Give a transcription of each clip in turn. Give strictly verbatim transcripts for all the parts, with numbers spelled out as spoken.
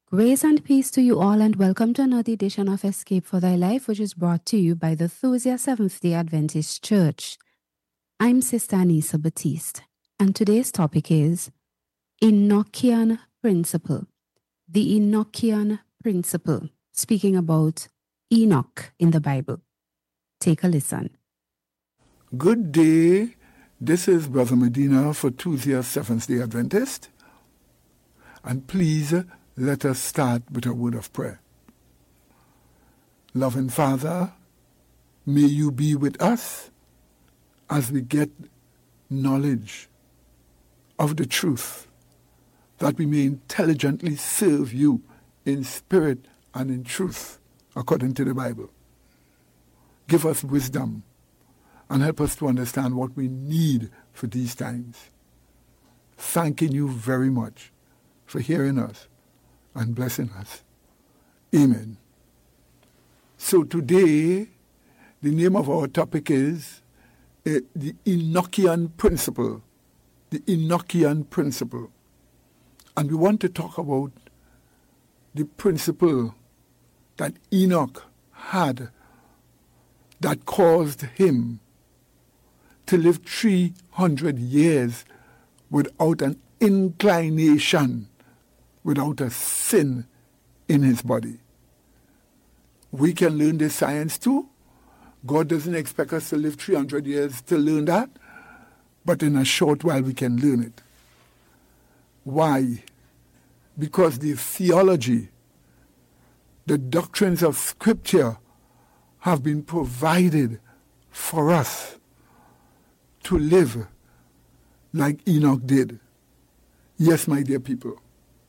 Grace and peace to you all, and welcome to another edition of Escape for Thy Life, which is brought to you by the Thusia Seventh-day Adventist Church. I'm Sister Anissa Batiste, and today's topic is Enochian Principle. The Enochian Principle, speaking about Enoch in the Bible. Take a listen. Good day. This is Brother Medina for Thusia Seventh-day Adventist. And please, let us start with a word of prayer. Loving Father, may you be with us as we get knowledge of the truth, that we may intelligently serve you in spirit and in truth, according to the Bible. Give us wisdom and help us to understand what we need for these times. Thanking you very much for hearing us and blessing us. Amen. So today, the name of our topic is uh, the Enochian Principle. The Enochian Principle. And we want to talk about the principle that Enoch had that caused him to live three hundred years without an inclination, without a sin in his body. We can learn this science too. God doesn't expect us to live three hundred years to learn that, but in a short while we can learn it. Why? Because the theology, the doctrines of Scripture have been provided for us to live like Enoch did. Yes, my dear people.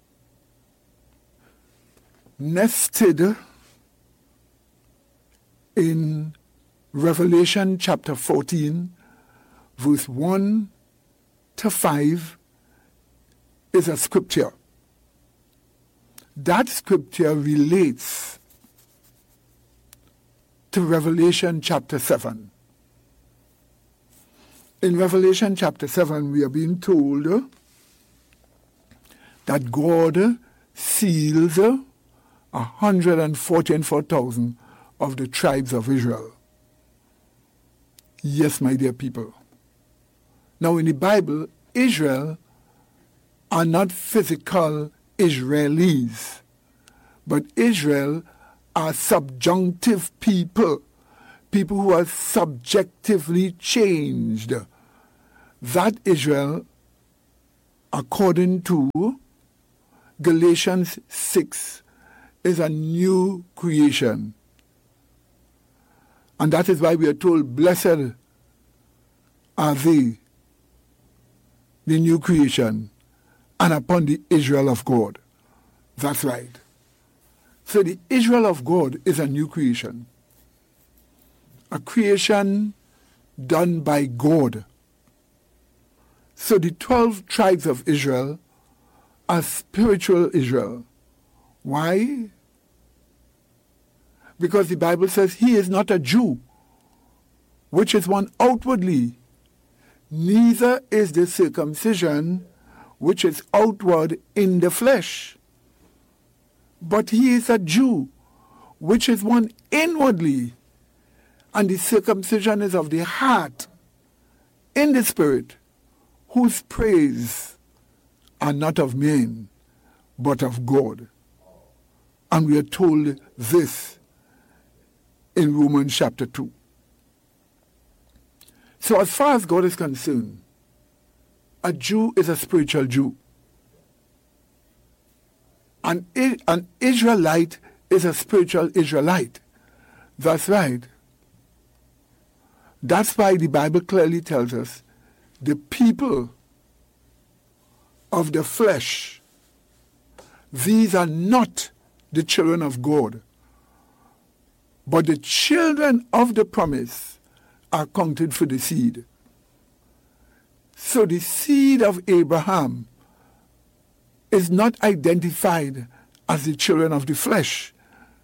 Nested in Revelation chapter fourteen, verse one to five, is a scripture. That scripture relates to Revelation chapter seven. In Revelation chapter seven, we are being told that God seals one hundred forty-four thousand of the tribes of Israel. Yes, my dear people. Now in the Bible, Israel are not physical Israelis, but Israel are subjunctive people, people who are subjectively changed. That Israel, according to Galatians six, is a new creation. And that is why we are told, blessed are they, the new creation, and upon the Israel of God. That's right. So the Israel of God is a new creation. A creation done by God. So the twelve tribes of Israel are spiritual Israel. Why? Because the Bible says he is not a Jew, which is one outwardly, neither is the circumcision, which is outward in the flesh. But he is a Jew, which is one inwardly, and the circumcision is of the heart, in the spirit, whose praise are not of men, but of God. And we are told this in Romans chapter two. So as far as God is concerned, a Jew is a spiritual Jew. An, an Israelite is a spiritual Israelite. That's right. That's why the Bible clearly tells us the people of the flesh, these are not the children of God, but the children of the promise are counted for the seed. So the seed of Abraham is not identified as the children of the flesh,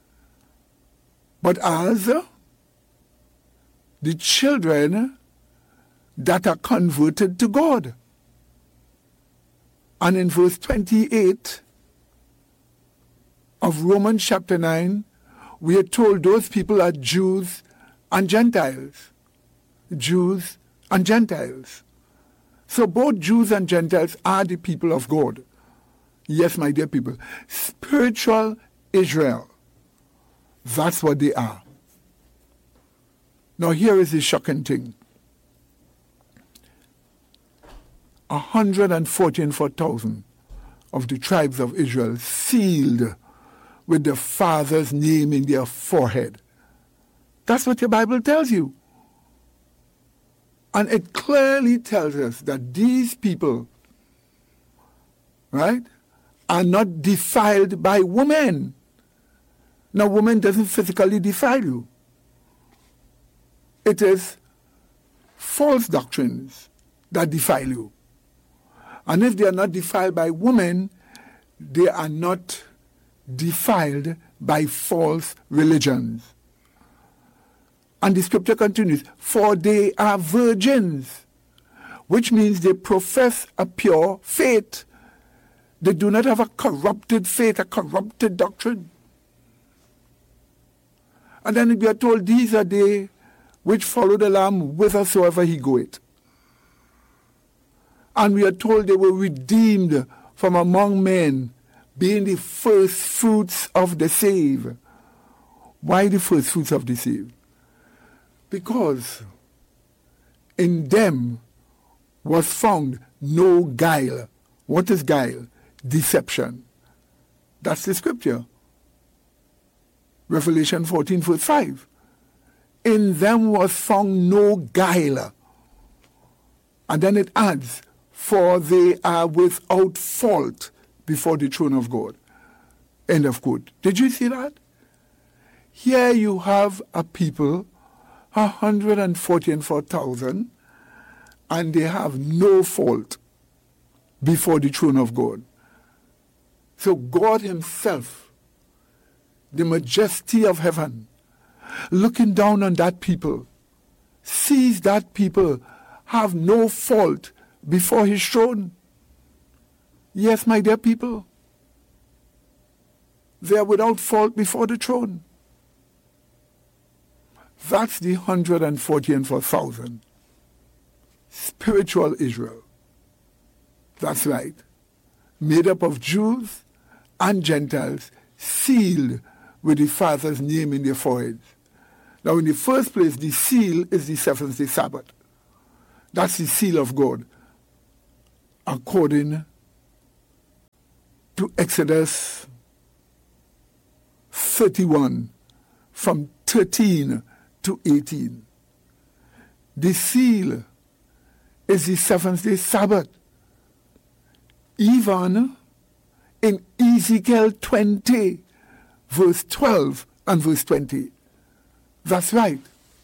but as the children that are converted to God. And in verse twenty-eight, of Romans chapter nine, we are told those people are Jews and Gentiles. Jews and Gentiles. So both Jews and Gentiles are the people of God. Yes, my dear people. Spiritual Israel. That's what they are. Now here is the shocking thing. one hundred forty-four thousand of the tribes of Israel sealed with the Father's name in their forehead. That's what your Bible tells you. And it clearly tells us that these people, right, are not defiled by women. Now, woman doesn't physically defile you. It is false doctrines that defile you. And if they are not defiled by women, they are not defiled by false religions. And the scripture continues, for they are virgins, which means they profess a pure faith. They do not have a corrupted faith, a corrupted doctrine. And then we are told, these are they which follow the Lamb whithersoever he goeth. And we are told they were redeemed from among men, being the first fruits of the saved. Why the first fruits of the saved? Because in them was found no guile. What is guile? Deception. That's the scripture. Revelation fourteen, verse five. In them was found no guile. And then it adds, for they are without fault before the throne of God. End of quote. Did you see that? Here you have a people, one hundred forty-four thousand, and they have no fault before the throne of God. So God himself, the majesty of heaven, looking down on that people, sees that people have no fault before his throne. Yes, my dear people, they are without fault before the throne. That's the one hundred forty-four thousand. Spiritual Israel. That's right. Made up of Jews and Gentiles, sealed with the Father's name in their foreheads. Now, in the first place, the seal is the seventh day Sabbath. That's the seal of God, according to Exodus thirty-one, from thirteen to eighteen. The seal is the seventh day Sabbath. Even in Ezekiel twenty, verse twelve and verse twenty. That's right.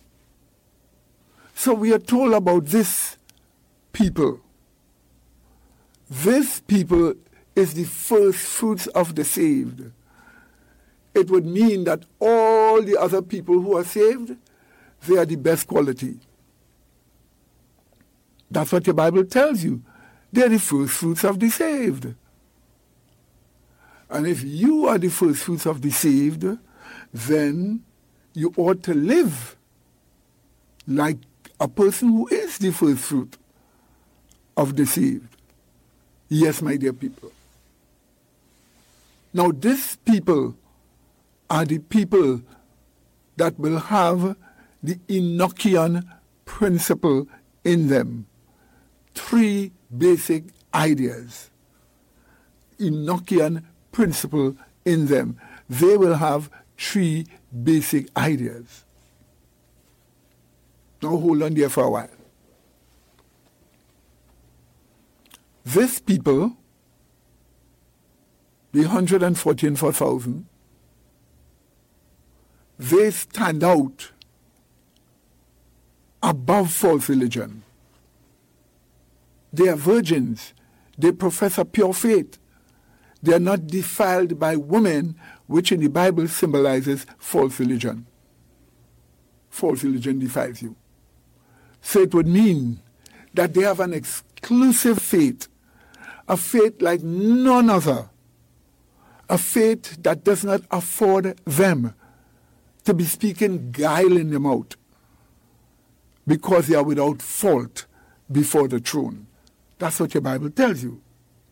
So we are told about this people. This people is the first fruits of the saved. It would mean that all the other people who are saved, they are the best quality. That's what your Bible tells you. They are the first fruits of the saved. And if you are the first fruits of the saved, then you ought to live like a person who is the first fruit of the saved. Yes, my dear people. Now, these people are the people that will have the Enochian principle in them. Three basic ideas. Enochian principle in them. They will have three basic ideas. Now hold on there for a while. These people, the one hundred forty-four thousand, they stand out above false religion. They are virgins. They profess a pure faith. They are not defiled by women, which in the Bible symbolizes false religion. False religion defiles you. So it would mean that they have an exclusive faith, a faith like none other, a faith that does not afford them to be speaking guile in their mouth because they are without fault before the throne. That's what your Bible tells you.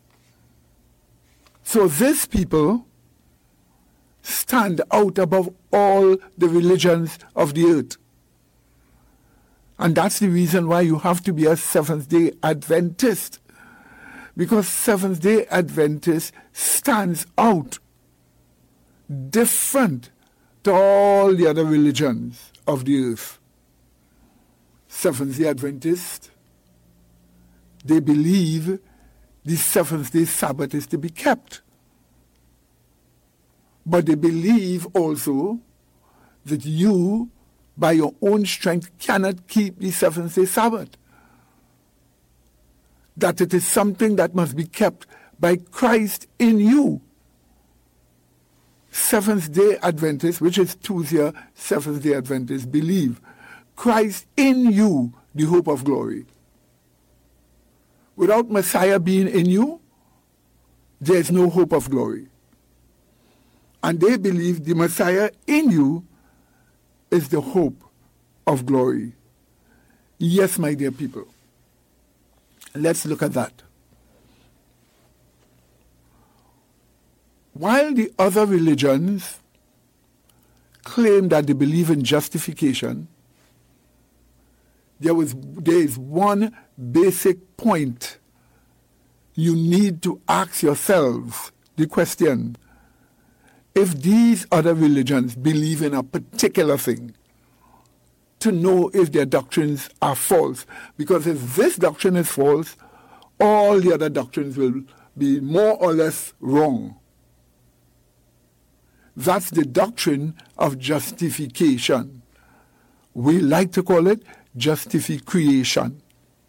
So these people stand out above all the religions of the earth. And that's the reason why you have to be a Seventh-day Adventist. Because Seventh-day Adventist stands out different to all the other religions of the earth. Seventh-day Adventists, they believe the seventh-day Sabbath is to be kept. But they believe also that you, by your own strength, cannot keep the seventh-day Sabbath. That it is something that must be kept by Christ in you. Seventh-day Adventists, which is Tuesday, Seventh-day Adventists, believe Christ in you, the hope of glory. Without Messiah being in you, there is no hope of glory. And they believe the Messiah in you is the hope of glory. Yes, my dear people. Let's look at that. While the other religions claim that they believe in justification, there was there is one basic point you need to ask yourselves the question: if these other religions believe in a particular thing, to know if their doctrines are false. Because if this doctrine is false, all the other doctrines will be more or less wrong. That's the doctrine of justification. We like to call it justification.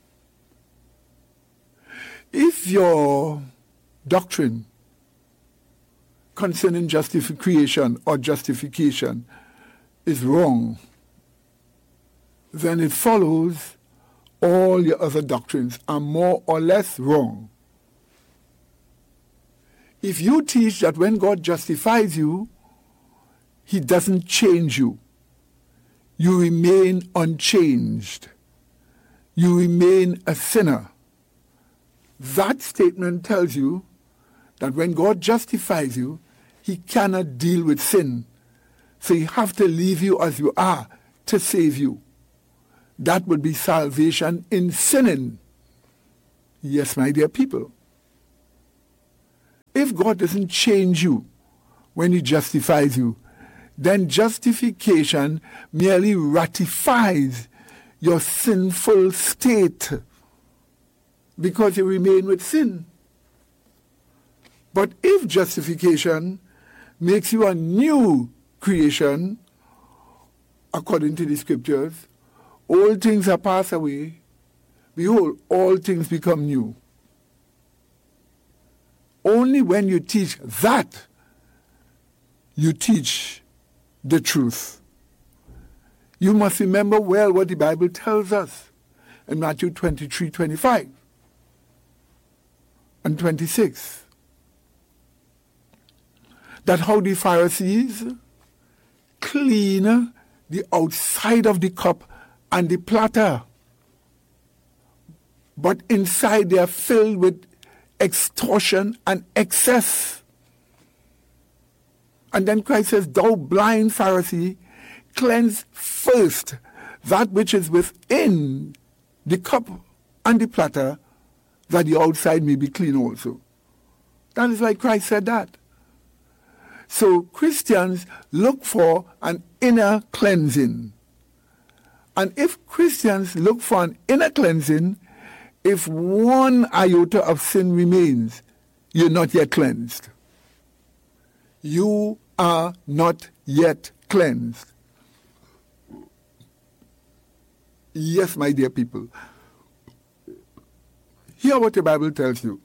If your doctrine concerning justification or justification is wrong, then it follows all your other doctrines are more or less wrong. If you teach that when God justifies you, he doesn't change you, you remain unchanged, you remain a sinner, that statement tells you that when God justifies you, he cannot deal with sin. So he has to leave you as you are to save you. That would be salvation in sinning. Yes, my dear people. If God doesn't change you when he justifies you, then justification merely ratifies your sinful state because you remain with sin. But if justification makes you a new creation, according to the scriptures, all things are passed away, behold, all things become new. Only when you teach that, you teach the truth. You must remember well what the Bible tells us in Matthew twenty-three, twenty-five and twenty-six. That how the Pharisees clean the outside of the cup and the platter, but inside they are filled with extortion and excess. And then Christ says, thou blind Pharisee, cleanse first that which is within the cup and the platter, that the outside may be clean also. That is why Christ said that. So Christians look for an inner cleansing. And if Christians look for an inner cleansing, if one iota of sin remains, you're not yet cleansed. You are not yet cleansed. Yes, my dear people. Hear what the Bible tells you.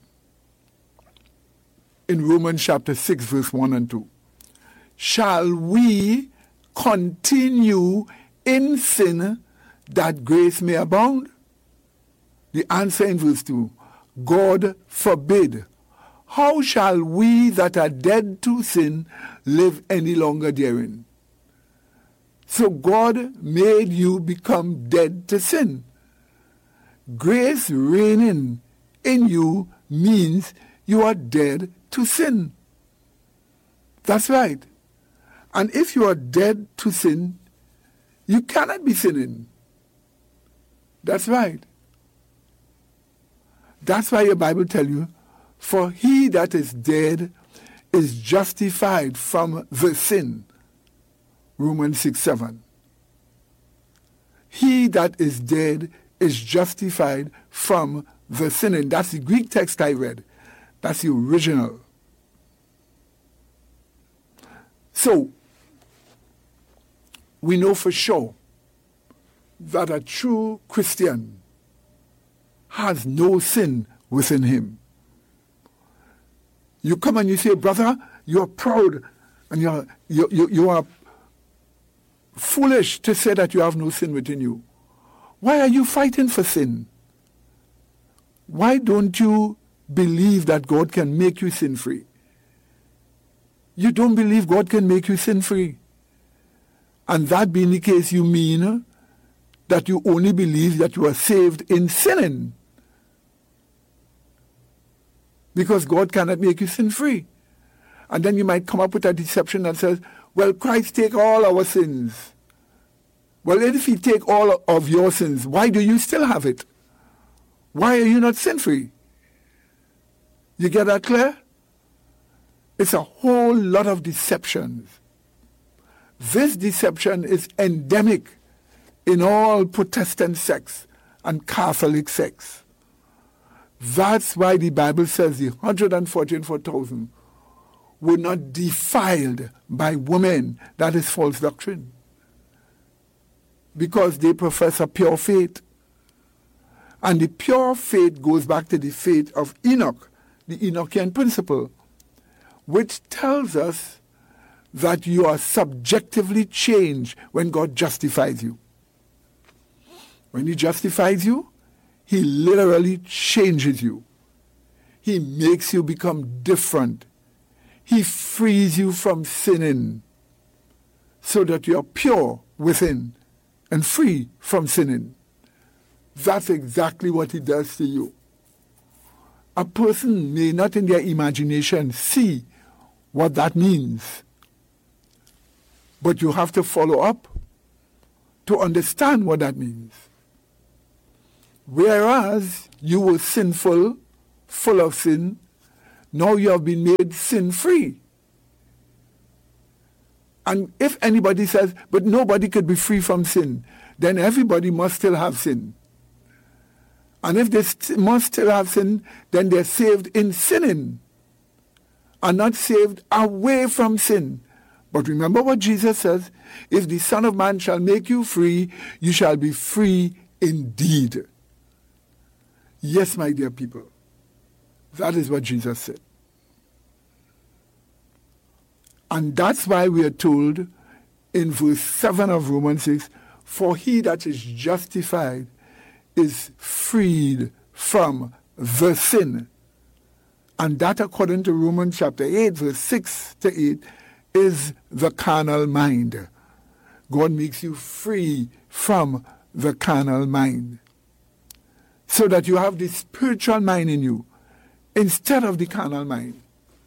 In Romans chapter six, verse one and two. Shall we continue in sin that grace may abound? The answer in verse two, God forbid. how shall we that are dead to sin live any longer therein? So God made you become dead to sin. Grace reigning in you means you are dead to sin. That's right. And if you are dead to sin, you cannot be sinning. That's right. That's why your Bible tells you, for he that is dead is justified from the sin. Romans six seven. He that is dead is justified from the sin. And that's the Greek text I read. That's the original. So, we know for sure that a true Christian has no sin within him. You come and you say, brother, you are proud and you are, you, you, you are foolish to say that you have no sin within you. Why are you fighting for sin? Why don't you believe that God can make you sin-free? You don't believe God can make you sin-free. And that being the case, you mean that you only believe that you are saved in sinning. Because God cannot make you sin-free. And then you might come up with a deception that says, well, Christ take all our sins. Well, if he take all of your sins, why do you still have it? Why are you not sin-free? You get that clear? It's a whole lot of deceptions. This deception is endemic in all Protestant sects and Catholic sects. That's why the Bible says the one hundred forty-four thousand were not defiled by women. That is false doctrine. Because they profess a pure faith. And the pure faith goes back to the faith of Enoch, the Enochian principle, which tells us that you are subjectively changed when God justifies you. When he justifies you, he literally changes you. He makes you become different. He frees you from sinning so that you are pure within and free from sinning. That's exactly what he does to you. A person may not in their imagination see what that means, but you have to follow up to understand what that means. Whereas you were sinful, full of sin, now you have been made sin-free. And if anybody says, but nobody could be free from sin, then everybody must still have sin. And if they st- must still have sin, then they're saved in sinning and not saved away from sin. But remember what Jesus says, if the Son of Man shall make you free, you shall be free indeed. Yes, my dear people, that is what Jesus said. And that's why we are told in verse seven of Romans six, for he that is justified is freed from the sin. And that, according to Romans chapter eight, verse six to eight, is the carnal mind. God makes you free from the carnal mind, so that you have the spiritual mind in you instead of the carnal mind.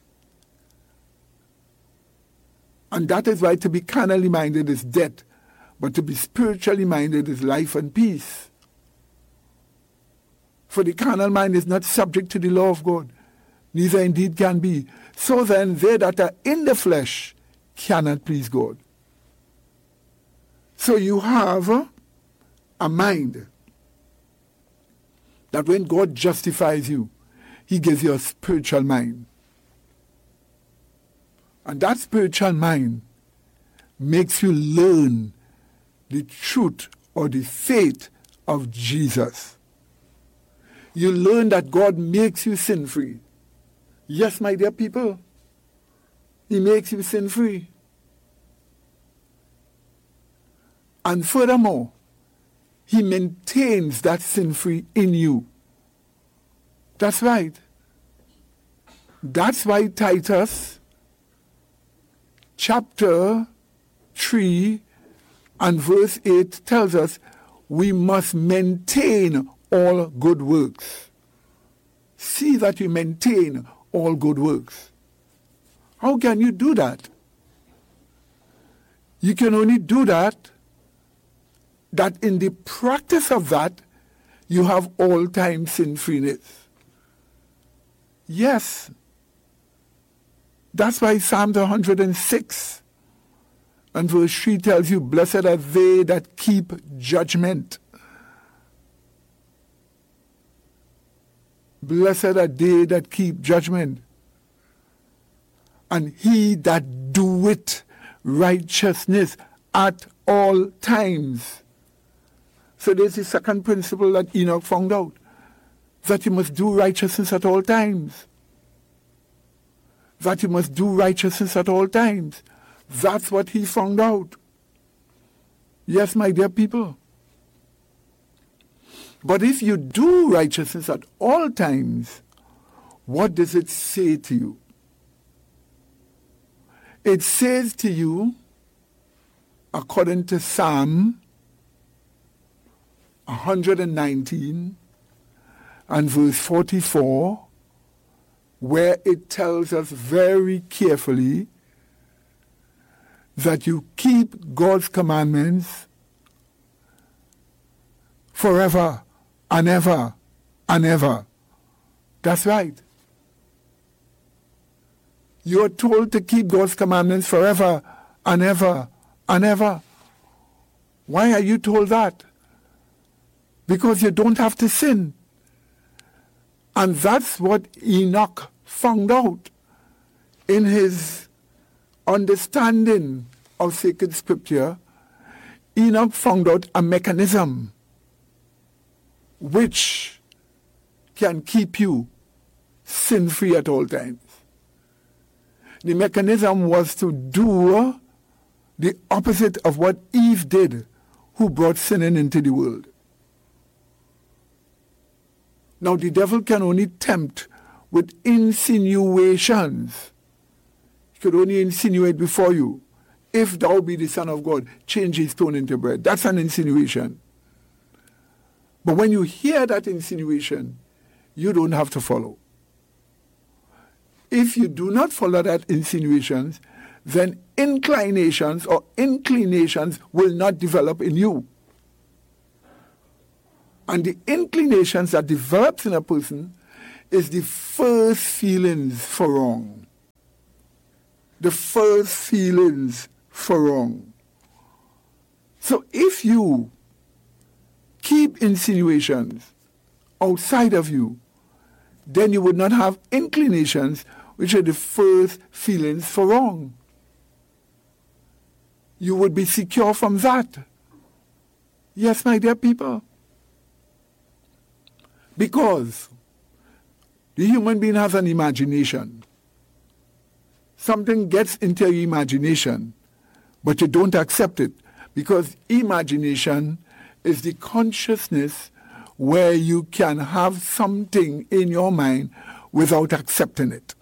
And that is why to be carnally minded is death, but to be spiritually minded is life and peace. For the carnal mind is not subject to the law of God, neither indeed can be. So then they that are in the flesh cannot please God. So you have a mind that when God justifies you, he gives you a spiritual mind. And that spiritual mind makes you learn the truth or the faith of Jesus. You learn that God makes you sin-free. Yes, my dear people, he makes you sin-free. And furthermore, he maintains that sin-free in you. That's right. That's why Titus chapter three and verse eight tells us we must maintain all good works. See that you maintain all good works. How can you do that? You can only do that that in the practice of that you have all-time sin-freeness. Yes. That's why Psalm one hundred six and verse three tells you, blessed are they that keep judgment. Blessed are they that keep judgment. And he that doeth righteousness at all times. So there's the second principle that Enoch found out, that you must do righteousness at all times. That you must do righteousness at all times. That's what he found out. Yes, my dear people. But if you do righteousness at all times, what does it say to you? It says to you, according to Psalm one hundred nineteen and verse forty-four, where it tells us very carefully that you keep God's commandments forever and ever and ever. That's right. You are told to keep God's commandments forever and ever and ever. Why are you told that? Because you don't have to sin. And that's what Enoch found out in his understanding of sacred scripture. Enoch found out a mechanism which can keep you sin-free at all times. The mechanism was to do the opposite of what Eve did, who brought sin into the world. Now the devil can only tempt with insinuations. He could only insinuate before you, if thou be the Son of God, change his stone into bread. That's an insinuation. But when you hear that insinuation, you don't have to follow. If you do not follow that insinuations, then inclinations or inclinations will not develop in you. And the inclinations that develops in a person is the first feelings for wrong. The first feelings for wrong. So if you keep insinuations outside of you, then you would not have inclinations, which are the first feelings for wrong. You would be secure from that. Yes, my dear people. Because the human being has an imagination. Something gets into your imagination, but you don't accept it, because imagination is the consciousness where you can have something in your mind without accepting it.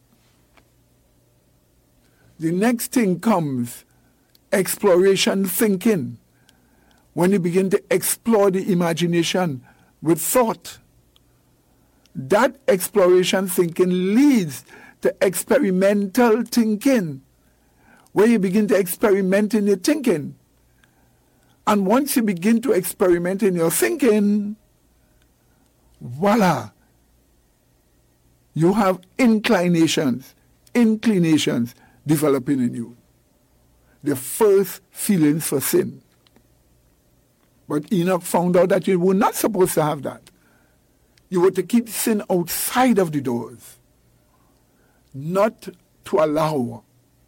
The next thing comes exploration thinking, when you begin to explore the imagination with thought. That exploration thinking leads to experimental thinking, where you begin to experiment in your thinking. And once you begin to experiment in your thinking, voila, you have inclinations, inclinations developing in you. The first feelings for sin. But Enoch found out that you were not supposed to have that. You were to keep sin outside of the doors, not to allow,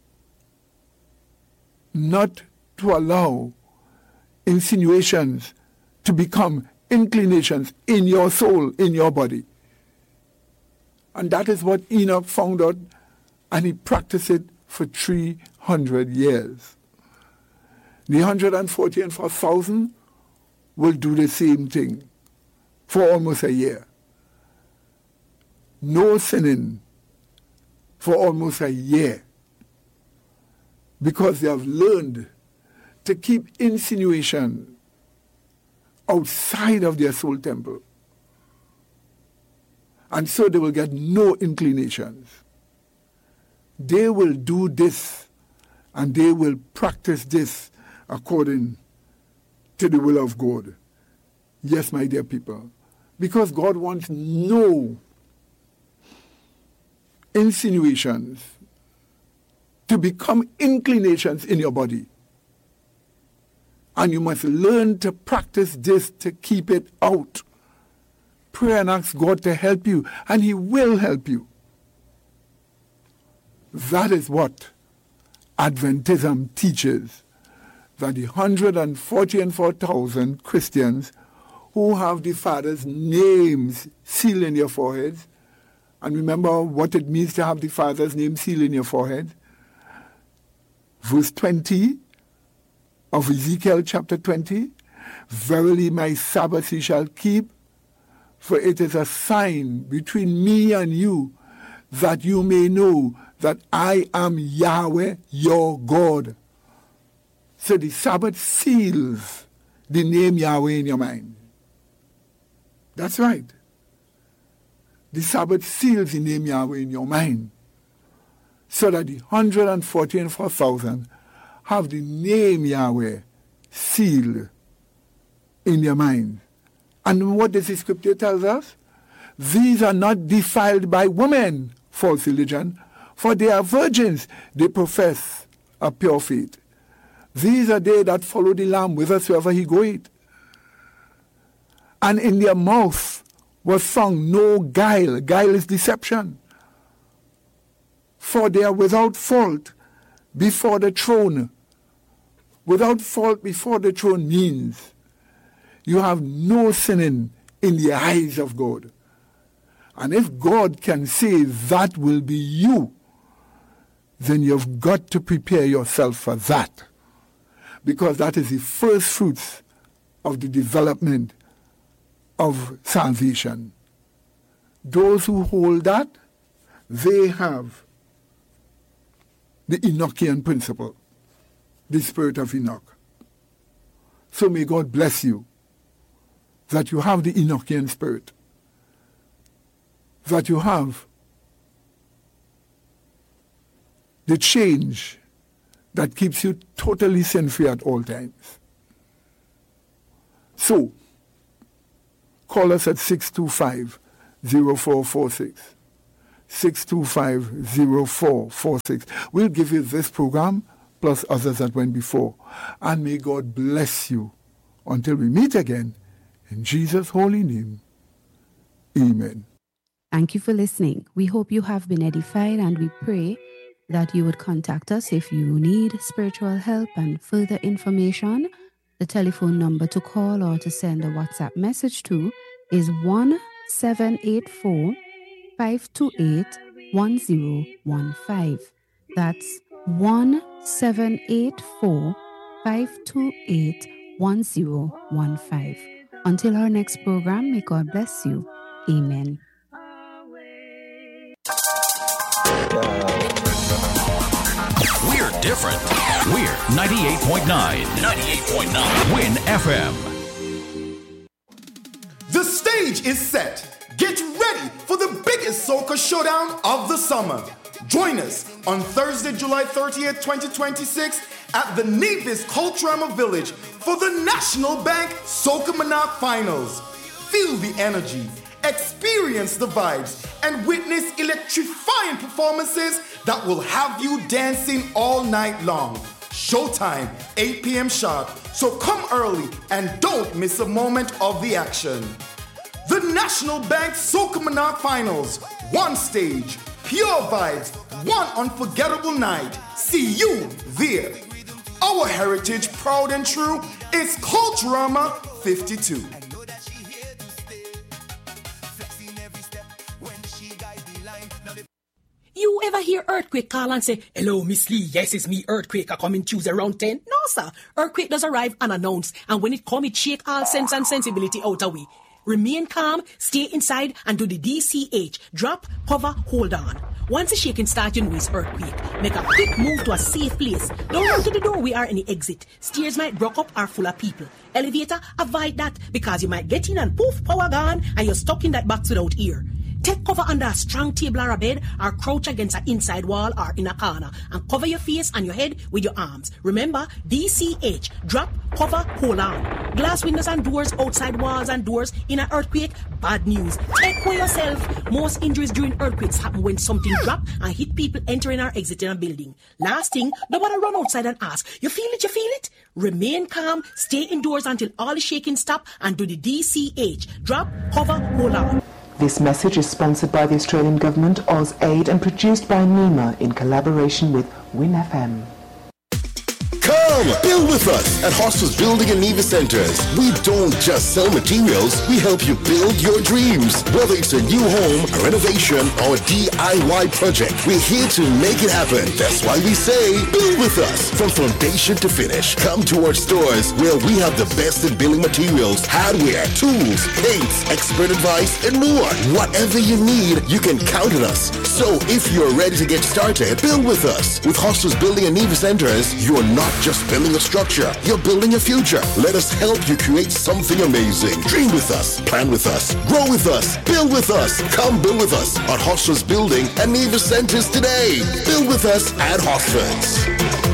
not to allow insinuations to become inclinations in your soul, in your body. And that is what Enoch found out, and he practiced it for three hundred years. The one hundred forty and four thousand will do the same thing for almost a year. No sinning, for almost a year because they have learned to keep insinuation outside of their soul temple. And so they will get no inclinations. They will do this and they will practice this according to the will of God. Yes, my dear people, because God wants no insinuations to become inclinations in your body. And you must learn to practice this to keep it out. Pray and ask God to help you, and He will help you. That is what Adventism teaches, that the one hundred forty-four thousand Christians who have the Father's names sealed in your foreheads, and remember what it means to have the Father's name sealed in your forehead. Verse twenty of Ezekiel chapter twenty, verily my Sabbath ye shall keep, for it is a sign between me and you, that you may know that I am Yahweh your God. So the Sabbath seals the name Yahweh in your mind. That's right. The Sabbath seals the name Yahweh in your mind, so that the one hundred forty-four thousand have the name Yahweh sealed in their mind. And what does the scripture tell us? These are not defiled by women, false religion, for they are virgins. They profess a pure faith. These are they that follow the Lamb whithersoever he goeth. And in their mouth was found no guile. Guile is deception. For they are without fault before the throne. Without fault before the throne means you have no sinning in the eyes of God. And if God can say that will be you, then you've got to prepare yourself for that. Because that is the first fruits of the development of salvation. Those who hold that, they have the Enochian principle, the spirit of Enoch. So may God bless you that you have the Enochian spirit, that you have the change that keeps you totally sin-free at all times. So, call us at six two five, zero four four six. six two five, zero four four six. We'll give you this program, plus others that went before. And may God bless you until we meet again. In Jesus' holy name, amen. Thank you for listening. We hope you have been edified, and we pray that you would contact us if you need spiritual help and further information. The telephone number to call or to send a WhatsApp message to is one seven eight four, five two eight, one zero one five. That's one seven eight four, five two eight, one zero one five. Until our next program, may God bless you. Amen. We're different. We're ninety-eight point nine. ninety-eight point nine. Win F M. The stage is set. Get ready for the biggest soca showdown of the summer. Join us on Thursday, July thirtieth, twenty twenty-six at the Nevis Culturama Village for the National Bank Soca Monarch Finals. Feel the energy, experience the vibes, and witness electrifying performances that will have you dancing all night long. Showtime, eight p.m. sharp, so come early and don't miss a moment of the action. The National Bank Soca Monarch Finals, one stage, pure vibes, one unforgettable night. See you there. Our heritage, proud and true, is Culturama fifty-two. You ever hear Earthquake call and say, "Hello, Miss Lee, yes, it's me, Earthquake, I come in Tuesday around ten? No, sir. Earthquake does arrive unannounced, and when it come, it shake all sense and sensibility out of we. Remain calm, stay inside, and do the D C H. Drop, cover, hold on. Once the shaking starts, you know it's earthquake. Make a quick move to a safe place. Don't run to the door, we are in the exit. Stairs might block up or full of people. Elevator, avoid that because you might get in and poof, power gone, and you're stuck in that box without ear. Take cover under a strong table or a bed, or crouch against an inside wall or in a corner, and cover your face and your head with your arms. Remember, D C H, drop, cover, hold on. Glass windows and doors, outside walls and doors in an earthquake, bad news. Take care yourself. Most injuries during earthquakes happen when something drop and hit people entering or exiting a building. Last thing, nobody run outside and ask, you feel it, you feel it? Remain calm, stay indoors until all the shaking stop, and do the D C H, drop, cover, hold on. This message is sponsored by the Australian Government, AusAid, and produced by NEMA in collaboration with Win F M. Come, build with us at Hostels Building and Neva Centers. We don't just sell materials, we help you build your dreams. Whether it's a new home, a renovation, or a D I Y project, we're here to make it happen. That's why we say, build with us. From foundation to finish, come to our stores where we have the best in building materials, hardware, tools, paints, expert advice, and more. Whatever you need, you can count on us. So if you're ready to get started, build with us. With Hostels Building and Neva Centers, you're not just building a structure, you're building a future. Let us help you create something amazing. Dream with us, plan with us, grow with us, build with us. Come build with us at Hostels Building and Neva Centers today. Build with us at Hosford's.